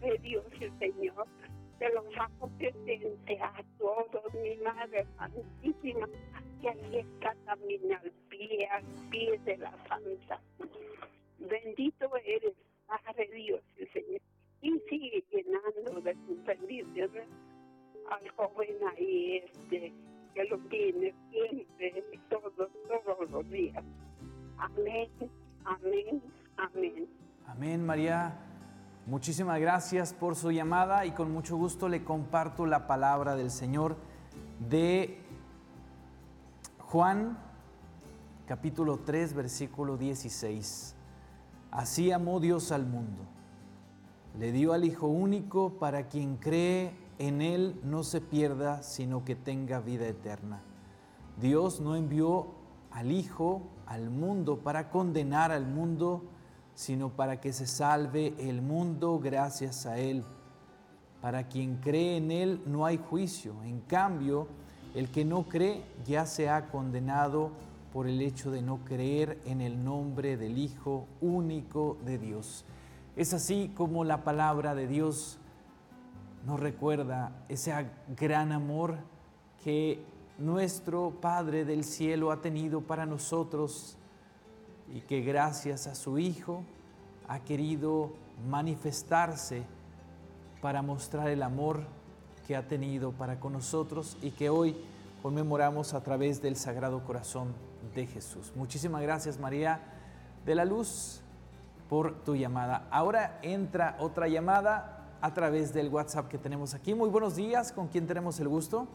de Dios el Señor. Te los hago presente a todos, mi Madre Santísima, que aquí está también al pie de la Santa. Bendito eres, Padre Dios el Señor. Y sigue llenando de tus bendiciones al joven ahí, que lo tiene siempre, todos los días. Amén, amén, amén. Amén, María. Muchísimas gracias por su llamada y con mucho gusto le comparto la palabra del Señor de Juan, capítulo 3, versículo 16. Así amó Dios al mundo. Le dio al Hijo único para quien cree en Él no se pierda, sino que tenga vida eterna. Dios no envió al Hijo al mundo para condenar al mundo, sino para que se salve el mundo gracias a Él. Para quien cree en Él no hay juicio. En cambio, el que no cree ya se ha condenado por el hecho de no creer en el nombre del Hijo único de Dios. Es así como la palabra de Dios nos recuerda ese gran amor que nuestro Padre del cielo ha tenido para nosotros y que gracias a su Hijo ha querido manifestarse para mostrar el amor que ha tenido para con nosotros y que hoy conmemoramos a través del Sagrado Corazón de Jesús. Muchísimas gracias, María de la Luz, por tu llamada. Ahora entra otra llamada a través del WhatsApp que tenemos aquí. Muy buenos días, ¿con quién tenemos el gusto?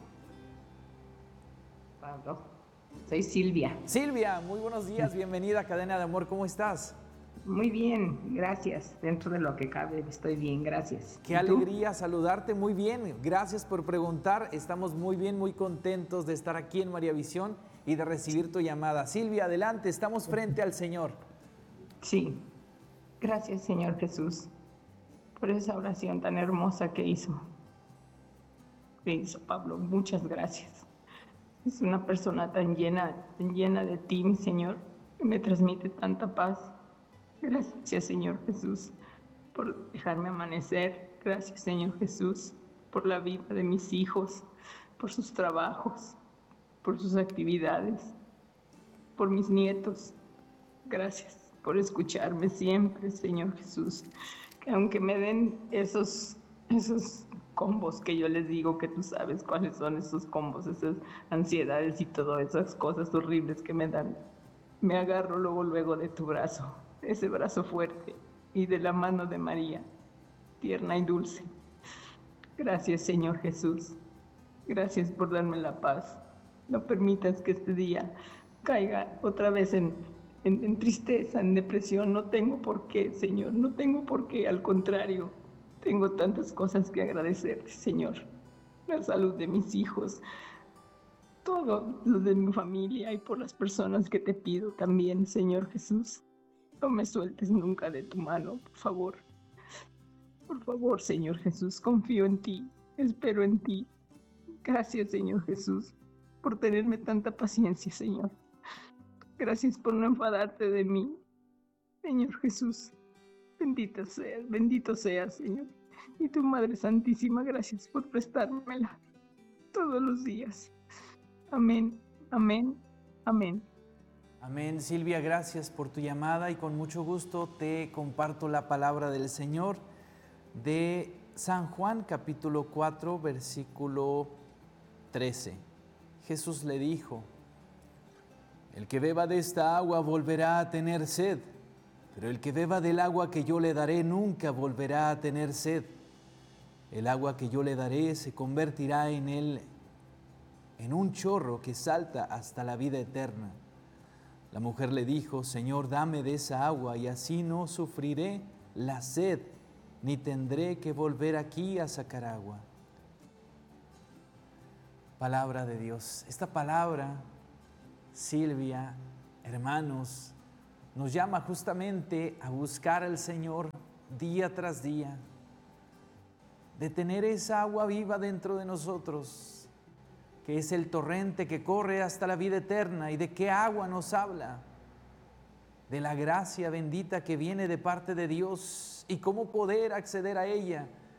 Pablo, soy Silvia. Silvia, muy buenos días, bienvenida a Cadena de Amor, ¿cómo estás? Muy bien, gracias. Dentro de lo que cabe, estoy bien, gracias. Qué alegría saludarte, muy bien. Gracias por preguntar. Estamos muy bien, muy contentos de estar aquí en María Visión y de recibir tu llamada. Silvia, adelante, estamos frente al Señor. Sí, gracias, Señor Jesús, por esa oración tan hermosa que hizo Pablo. Muchas gracias. Es una persona tan llena de ti, mi Señor, que me transmite tanta paz. Gracias, Señor Jesús, por dejarme amanecer. Gracias, Señor Jesús, por la vida de mis hijos, por sus trabajos, por sus actividades, por mis nietos. Gracias por escucharme siempre, Señor Jesús. Que aunque me den esos combos que yo les digo, que tú sabes cuáles son esos combos, esas ansiedades y todas esas cosas horribles que me dan, me agarro luego de tu brazo, ese brazo fuerte, y de la mano de María, tierna y dulce. Gracias, Señor Jesús. Gracias por darme la paz. No permitas que este día caiga otra vez en tristeza, en depresión. No tengo por qué, Señor, no tengo por qué. Al contrario, tengo tantas cosas que agradecerte, Señor. La salud de mis hijos, todo lo de mi familia y por las personas que te pido también, Señor Jesús. No me sueltes nunca de tu mano, por favor. Por favor, Señor Jesús, confío en ti, espero en ti. Gracias, Señor Jesús, por tenerme tanta paciencia, Señor. Gracias por no enfadarte de mí, Señor Jesús. Bendito seas, Señor. Y tu Madre Santísima, gracias por prestármela todos los días. Amén, amén, amén. Amén, Silvia, gracias por tu llamada y con mucho gusto te comparto la palabra del Señor de San Juan, capítulo 4, versículo 13. Jesús le dijo: el que beba de esta agua volverá a tener sed, pero el que beba del agua que yo le daré nunca volverá a tener sed. El agua que yo le daré se convertirá en él en un chorro que salta hasta la vida eterna. La mujer le dijo: Señor, dame de esa agua y así no sufriré la sed, ni tendré que volver aquí a sacar agua. Palabra de Dios. Esta palabra, Silvia, hermanos, nos llama justamente a buscar al Señor día tras día, de tener esa agua viva dentro de nosotros, que es el torrente que corre hasta la vida eterna. ¿Y de qué agua nos habla? De la gracia bendita que viene de parte de Dios. ¿Y cómo poder acceder a ella?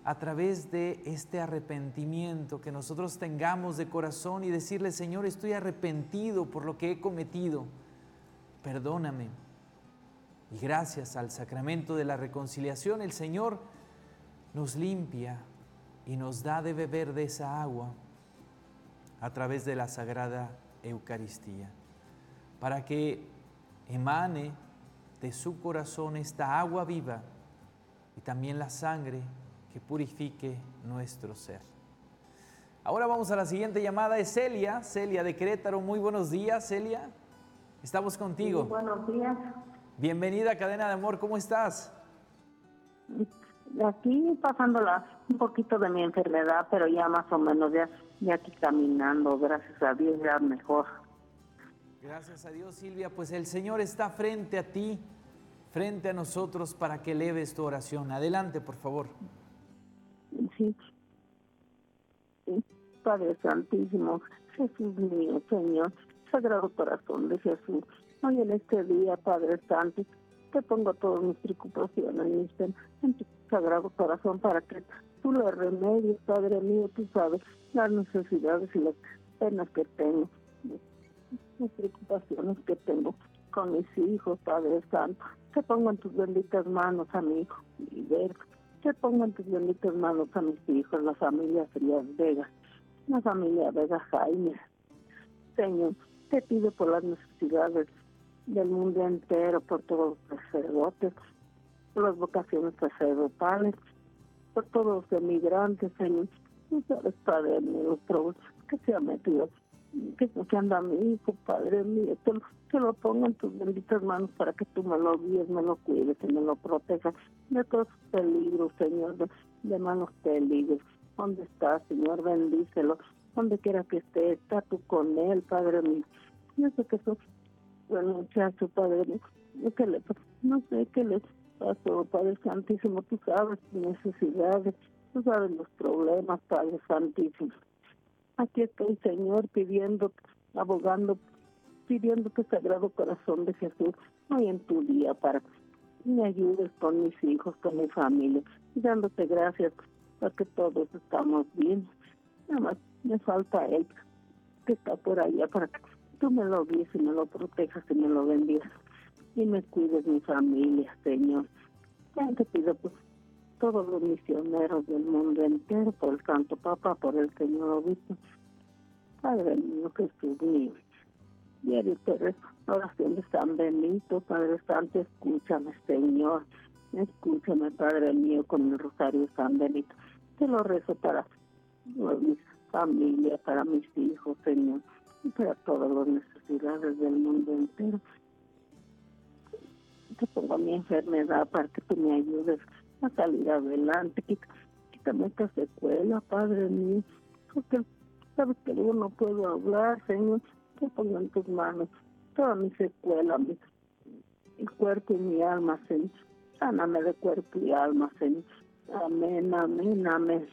a través de este arrepentimiento que nosotros tengamos de corazón y decirle: Señor, estoy arrepentido por lo que he cometido, perdóname. Y gracias al sacramento de la reconciliación, el Señor nos limpia y nos da de beber de esa agua a través de la Sagrada Eucaristía, para que emane de su corazón esta agua viva y también la sangre que purifique nuestro ser. Ahora vamos a la siguiente llamada, es Celia de Querétaro. Muy buenos días, Celia. Estamos contigo. Sí, buenos días. Bienvenida a Cadena de Amor, ¿cómo estás? Aquí pasándola un poquito de mi enfermedad, pero ya más o menos ya aquí caminando, gracias a Dios, ya mejor. Gracias a Dios, Silvia. Pues el Señor está frente a ti, frente a nosotros, para que eleves tu oración. Adelante, por favor. Sí. Padre Santísimo, Jesús mío, Señor, Sagrado Corazón de Jesús, hoy en este día, Padre Santo, te pongo todas mis preocupaciones en tu Sagrado Corazón para que tú lo remedies, Padre mío. Tú sabes las necesidades y las penas que tengo, las preocupaciones que tengo con mis hijos, Padre Santo. Te pongo en tus benditas manos a mi hijo Gilberto, te pongo en tus benditas manos a mis hijos, la familia Frías Vega, la familia Vega Jaime. Señor, te pido por las necesidades del mundo entero, por todos los sacerdotes, por las vocaciones sacerdotales, por todos los emigrantes, Señor. Tú sabes, Padre mío, los problemas que se ha metido, que anda mi hijo, Padre mío. Te lo pongo en tus benditas manos para que tú me lo guíes, me lo cuides y me lo protejas de todos los peligros, Señor, de malos peligros. ¿Dónde está, Señor? Bendícelo. Donde quiera que esté, está tú con él, Padre mío. Yo sé que sos buen muchacho, Padre mío. No sé qué le pasó, Padre Santísimo. Tú sabes tus necesidades, tú sabes los problemas, Padre Santísimo. Aquí estoy, Señor, pidiendo, abogando, pidiéndote, Sagrado Corazón de Jesús, hoy en tu día, para que me ayudes con mis hijos, con mi familia, y dándote gracias porque todos estamos bien. Nada más me falta él, que está por allá, para que tú me lo guíes y me lo protejas y me lo bendigas y me cuides mi familia, Señor. Ya te pido por todos los misioneros del mundo entero, por el Santo Papa, por el Señor Obispo. Padre mío, Jesús mío, diario te rezo oración de San Benito. Padre Santo, escúchame, Señor, escúchame, Padre mío, con el rosario de San Benito. Te lo rezo para mi familia, para mis hijos, Señor, y para todas las necesidades del mundo entero. Te pongo mi enfermedad para que tú me ayudes a salir adelante. Quítame esta secuela, Padre mío, porque sabes que yo no puedo hablar, Señor. Te pongo en tus manos toda mi secuela, mi cuerpo y mi alma, Señor. Sáname de cuerpo y alma, Señor. Amén, amén, amén.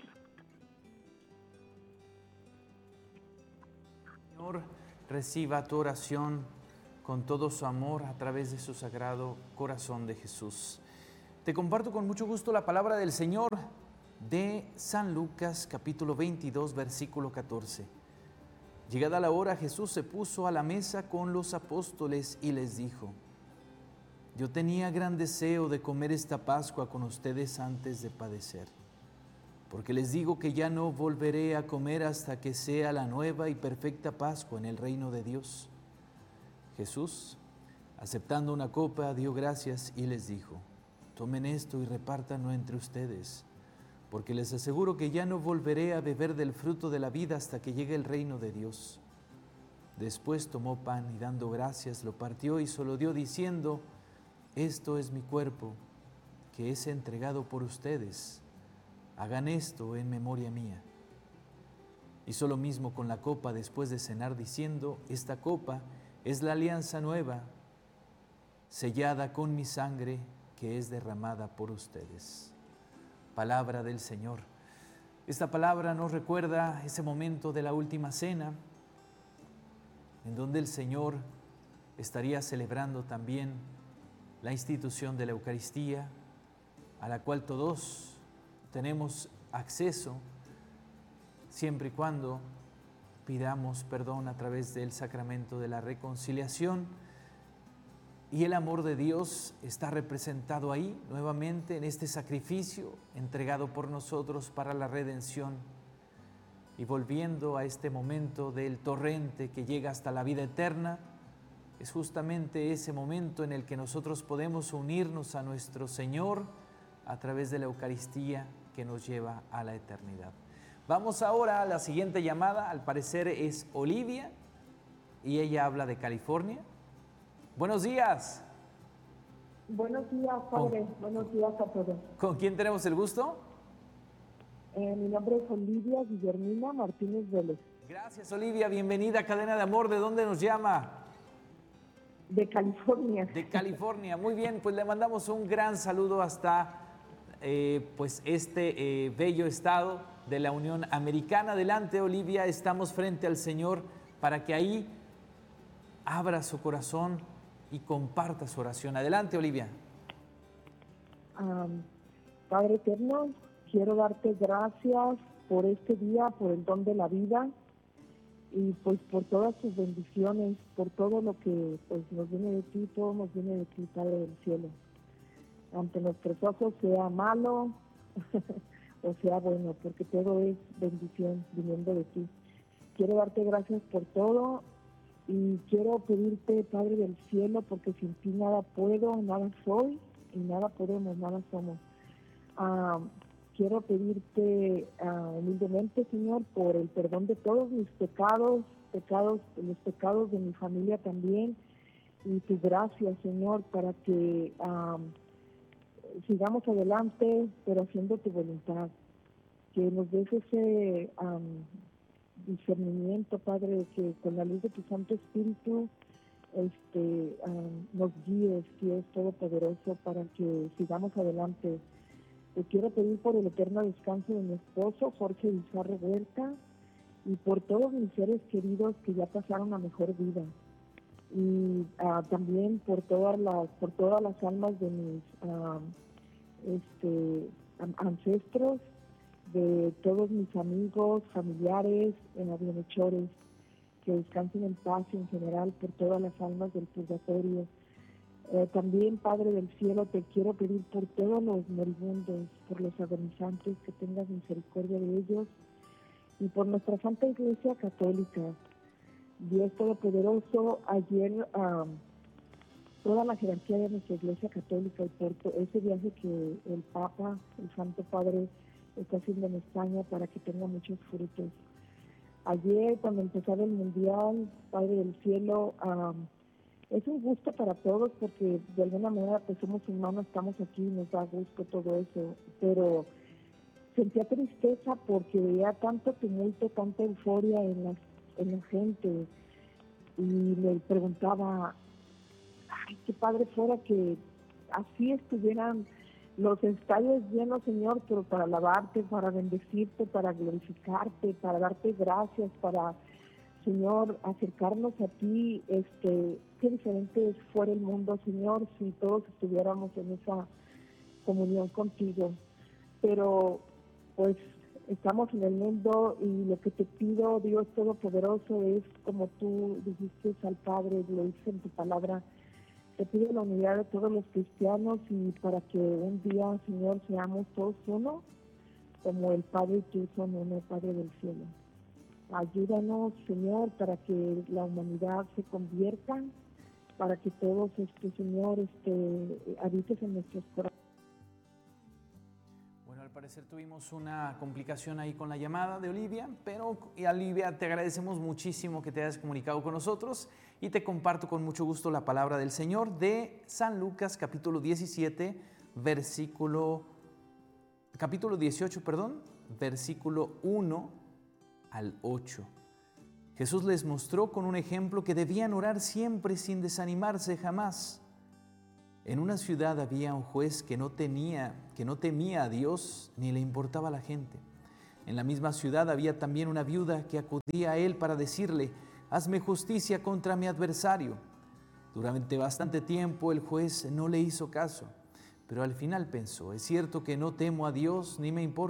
Señor, reciba tu oración con todo su amor a través de su Sagrado Corazón de Jesús. Te comparto con mucho gusto la palabra del Señor de San Lucas, capítulo 22, versículo 14. Llegada la hora, Jesús se puso a la mesa con los apóstoles y les dijo: yo tenía gran deseo de comer esta Pascua con ustedes antes de padecer, porque les digo que ya no volveré a comer hasta que sea la nueva y perfecta Pascua en el reino de Dios. Jesús, aceptando una copa, dio gracias y les dijo: tomen esto y repártanlo entre ustedes, porque les aseguro que ya no volveré a beber del fruto de la vida hasta que llegue el reino de Dios. Después tomó pan y dando gracias lo partió y se lo dio diciendo: esto es mi cuerpo, que es entregado por ustedes. Hagan esto en memoria mía. Hizo lo mismo con la copa después de cenar, diciendo: esta copa es la alianza nueva, sellada con mi sangre, que es derramada por ustedes. Palabra del Señor. Esta palabra nos recuerda ese momento de la última cena, en donde el Señor estaría celebrando también la institución de la Eucaristía, a la cual todos tenemos acceso, siempre y cuando pidamos perdón a través del sacramento de la reconciliación. Y el amor de Dios está representado ahí nuevamente en este sacrificio entregado por nosotros para la redención. Y volviendo a este momento del torrente que llega hasta la vida eterna, es justamente ese momento en el que nosotros podemos unirnos a nuestro Señor a través de la Eucaristía que nos lleva a la eternidad. Vamos ahora a la siguiente llamada. Al parecer es Olivia y ella habla de California. Buenos días. Buenos días, padre. Buenos días a todos. ¿Con quién tenemos el gusto? Mi nombre es Olivia Guillermina Martínez Vélez. Gracias, Olivia. Bienvenida a Cadena de Amor. ¿De dónde nos llama? De California. De California. Muy bien, pues le mandamos un gran saludo hasta este bello estado de la Unión Americana. Adelante, Olivia. Estamos frente al Señor para que ahí abra su corazón y comparta su oración. Adelante, Olivia. Padre eterno, quiero darte gracias por este día, por el don de la vida y pues por todas tus bendiciones, por todo lo que pues nos viene de ti, todo nos viene de ti, Padre del cielo. Ante nuestros ojos, sea malo o sea bueno, porque todo es bendición viniendo de ti. Quiero darte gracias por todo y quiero pedirte, Padre del cielo, porque sin ti nada puedo, nada soy y nada podemos, nada somos. Quiero pedirte humildemente, Señor, por el perdón de todos mis pecados, los pecados de mi familia también, y tu gracia, Señor, para que sigamos adelante, pero haciendo tu voluntad. Que nos des ese discernimiento, Padre, que con la luz de tu Santo Espíritu nos guíes, Dios Todopoderoso, para que sigamos adelante. Te quiero pedir por el eterno descanso de mi esposo, Jorge Bizarro Huerta, y por todos mis seres queridos que ya pasaron a mejor vida. Y también por todas las almas de mis ancestros, de todos mis amigos, familiares, bienhechores, que descansen en paz en general por todas las almas del purgatorio. También, Padre del cielo, te quiero pedir por todos los moribundos, por los agonizantes, que tengas misericordia de ellos, y por nuestra Santa Iglesia Católica. Dios Todopoderoso, ayer toda la jerarquía de nuestra Iglesia Católica, y por ese viaje que el Papa, el Santo Padre, está haciendo en España para que tenga muchos frutos. Ayer, cuando empezaba el Mundial, Padre del cielo, es un gusto para todos porque de alguna manera pues somos humanos, estamos aquí, nos da gusto todo eso, pero sentía tristeza porque veía tanto tumulto, tanta euforia en la gente, y me preguntaba, ay, qué padre fuera que así estuvieran los estadios llenos, Señor, pero para alabarte, para bendecirte, para glorificarte, para darte gracias, para, Señor, acercarnos a ti. Qué diferente fuera el mundo, Señor, si todos estuviéramos en esa comunión contigo. Pero, pues, estamos en el mundo, y lo que te pido, Dios Todopoderoso, es como tú dijiste al Padre, lo dices en tu palabra. Te pido la unidad de todos los cristianos, y para que un día, Señor, seamos todos uno, como el Padre y tú son uno, Padre del cielo. Ayúdanos, Señor, para que la humanidad se convierta, para que todos, Señor, habites en nuestros corazones. Bueno, al parecer tuvimos una complicación ahí con la llamada de Olivia, pero Olivia, te agradecemos muchísimo que te hayas comunicado con nosotros, y te comparto con mucho gusto la palabra del Señor de San Lucas, capítulo 18, versículo 1 al 8. Jesús les mostró con un ejemplo que debían orar siempre sin desanimarse jamás. En una ciudad había un juez que no temía a Dios ni le importaba a la gente. En la misma ciudad había también una viuda que acudía a él para decirle: hazme justicia contra mi adversario. Durante bastante tiempo el juez no le hizo caso, pero al final pensó: es cierto que no temo a Dios ni me importa